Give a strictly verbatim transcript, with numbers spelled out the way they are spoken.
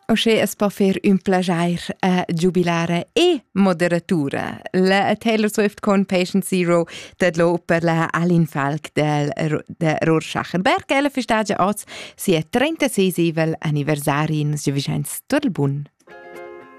Osce es può fer un plagiair a giubilare e moderatura. La Taylor Swift con Patient Zero dadlo per la Alin Falk del de Rorschachenberg. Ella festeggia oggi sia trentaseivel anniversari in Giovigents Turlbun.